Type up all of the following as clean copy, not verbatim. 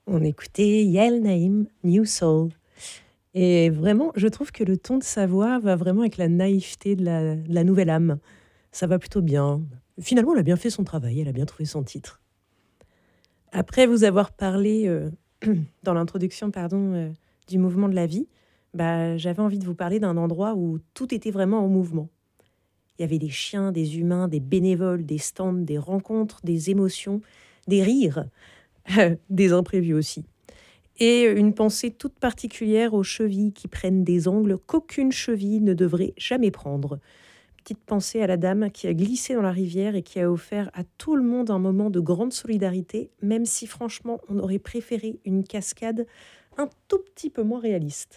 On écoutait Yael Naïm, New Soul. Et vraiment, je trouve que le ton de sa voix va vraiment avec la naïveté de la nouvelle âme. Ça va plutôt bien. Finalement, elle a bien fait son travail, elle a bien trouvé son titre. Après vous avoir parlé, dans l'introduction, pardon, du mouvement de la vie, bah, j'avais envie de vous parler d'un endroit où tout était vraiment en mouvement. Il y avait des chiens, des humains, des bénévoles, des stands, des rencontres, des émotions, des rires, des imprévus aussi. Et une pensée toute particulière aux chevilles qui prennent des angles qu'aucune cheville ne devrait jamais prendre. Petite pensée à la dame qui a glissé dans la rivière et qui a offert à tout le monde un moment de grande solidarité, même si franchement on aurait préféré une cascade un tout petit peu moins réaliste.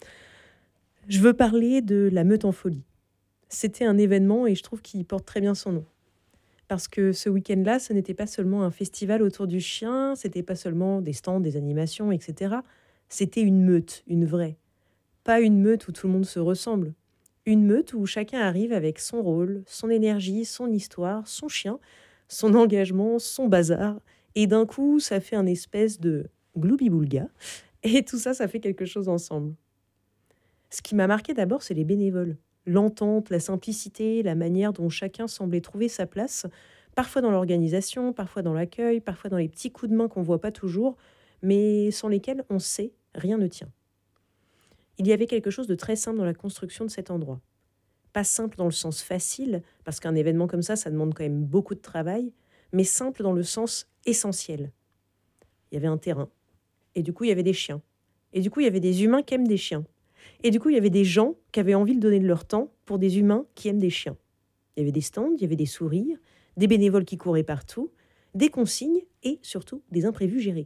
Je veux parler de la Meute en folie. C'était un événement et je trouve qu'il porte très bien son nom. Parce que ce week-end-là, ce n'était pas seulement un festival autour du chien, c'était pas seulement des stands, des animations, etc. C'était une meute, une vraie. Pas une meute où tout le monde se ressemble. Une meute où chacun arrive avec son rôle, son énergie, son histoire, son chien, son engagement, son bazar. Et d'un coup, ça fait un espèce de gloubi-boulga. Et tout ça, ça fait quelque chose ensemble. Ce qui m'a marqué d'abord, c'est les bénévoles. L'entente, la simplicité, la manière dont chacun semblait trouver sa place, parfois dans l'organisation, parfois dans l'accueil, parfois dans les petits coups de main qu'on ne voit pas toujours, mais sans lesquels on sait, rien ne tient. Il y avait quelque chose de très simple dans la construction de cet endroit. Pas simple dans le sens facile, parce qu'un événement comme ça demande quand même beaucoup de travail, mais simple dans le sens essentiel. Il y avait un terrain, et du coup il y avait des chiens, et du coup il y avait des humains qui aiment des chiens. Et du coup, il y avait des gens qui avaient envie de donner de leur temps pour des humains qui aiment des chiens. Il y avait des stands, il y avait des sourires, des bénévoles qui couraient partout, des consignes et surtout des imprévus gérés.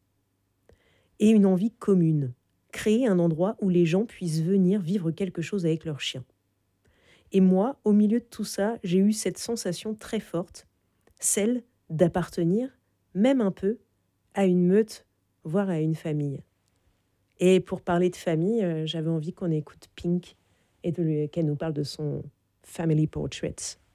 Et une envie commune, créer un endroit où les gens puissent venir vivre quelque chose avec leurs chiens. Et moi, au milieu de tout ça, j'ai eu cette sensation très forte, celle d'appartenir, même un peu, à une meute, voire à une famille. Et pour parler de famille, j'avais envie qu'on écoute Pink et qu'elle nous parle de son Family Portraits.